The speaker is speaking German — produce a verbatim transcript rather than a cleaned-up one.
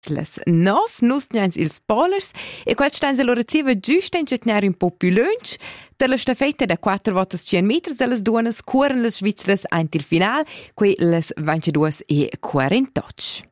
las nov nus gnains ils polers e quel steins allora zieva giusta in cetnare un po' più lunch. Per la staffetta da quattro voltas cien meters dallas duonas cuoren las svizras aint il final, quei las ventiduas e quarantotg.